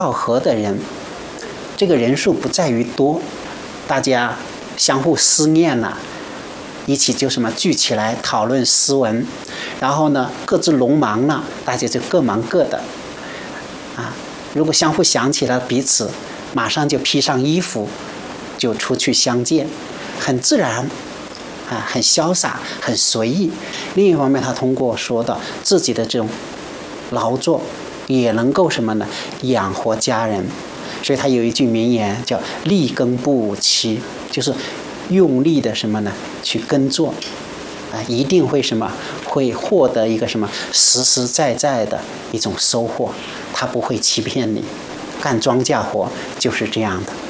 道合的人，这个人数不在于多，大家相互思念了，一起就聚起来讨论诗文，然后呢各自农忙了，大家就各忙各的如果相互想起了彼此，马上就披上衣服就出去相见，很自然很潇洒，很随意。另一方面，他通过说到自己的这种劳作也能够养活家人，所以他有一句名言叫力耕不误期，就是用力的去耕作一定会会获得一个实实在在的一种收获，他不会欺骗你。干庄稼活就是这样的。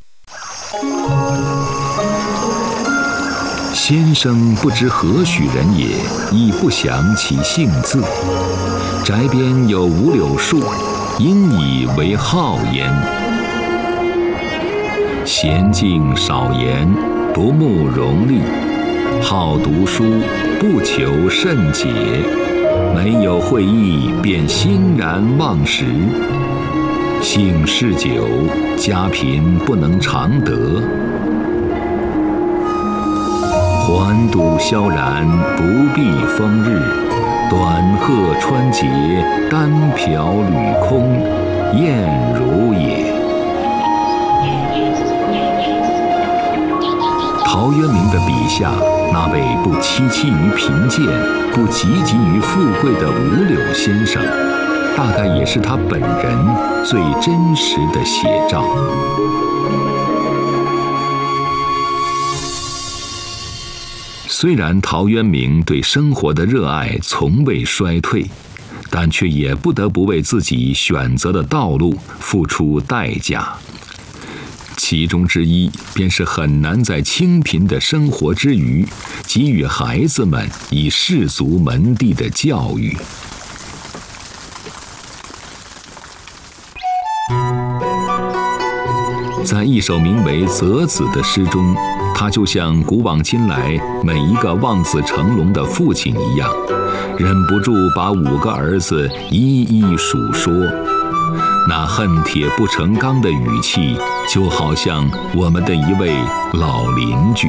先生不知何许人也，亦不详其姓字。宅边有五柳树，因以为好焉。娴静少言，不慕荣利，好读书，不求甚解。没有会意，便欣然忘食。性嗜酒，家贫不能常得。环堵萧然，不避风日。短鹤穿节，单瓢履空，燕如也。陶渊明的笔下，那位不戚戚于贫贱、不汲汲于富贵的五柳先生，大概也是他本人最真实的写照。虽然陶渊明对生活的热爱从未衰退，但却也不得不为自己选择的道路付出代价。其中之一，便是很难在清贫的生活之余，给予孩子们以士族门第的教育。在一首名为《择子》的诗中，他就像古往今来每一个望子成龙的父亲一样，忍不住把5个儿子一一数说。那恨铁不成钢的语气，就好像我们的一位老邻居。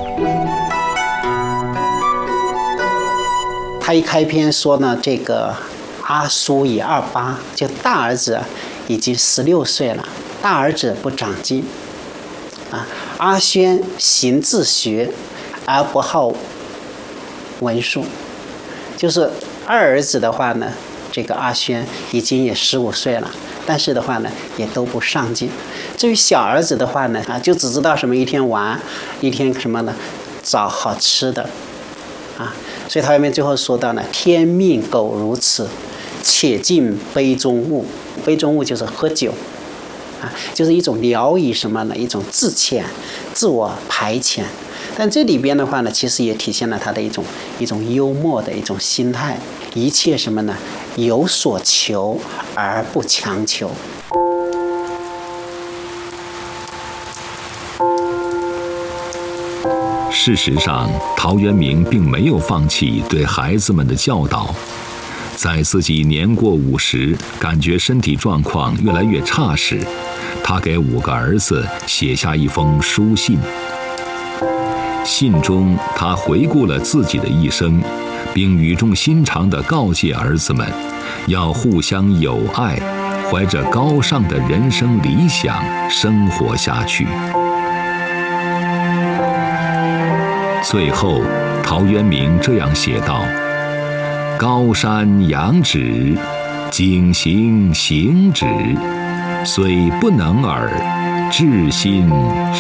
他一开篇说呢，这个阿叔已28，就大儿子已经16岁了，大儿子不长进阿宣行自学而不好文书，就是二儿子的话呢，这个阿宣已经也15岁了，但是的话呢也都不上进。至于小儿子的话呢就只知道一天玩，一天找好吃的所以他后面最后说到呢，天命苟如此，且尽杯中物。杯中物就是喝酒就是一种聊以一种自遣、自我排遣。但这里边的话呢，其实也体现了他的一种幽默的一种心态，一切有所求而不强求。 事实上，陶渊明并没有放弃对孩子们的教导。在自己年过50，感觉身体状况越来越差时，他给5个儿子写下一封书信。信中，他回顾了自己的一生，并语重心长地告诫儿子们，要互相友爱，怀着高尚的人生理想生活下去。最后，陶渊明这样写道：高山仰止，景行行止，虽不能尔，至心